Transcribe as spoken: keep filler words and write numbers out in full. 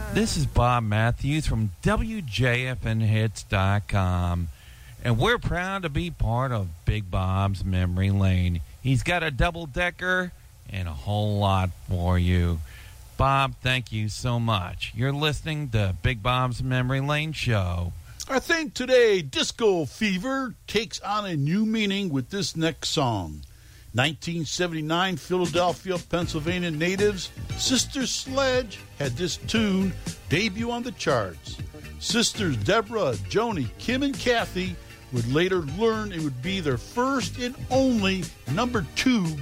This is Bob Matthews from W J F N hits dot com, and we're proud to be part of Big Bob's Memory Lane. He's got a double-decker and a whole lot for you. Bob, thank you so much. You're listening to Big Bob's Memory Lane Show. Our thing today, Disco Fever, takes on a new meaning with this next song. nineteen seventy-nine, Philadelphia, Pennsylvania natives Sister Sledge had this tune debut on the charts. Sisters Deborah, Joni, Kim, and Kathy would later learn it would be their first and only number two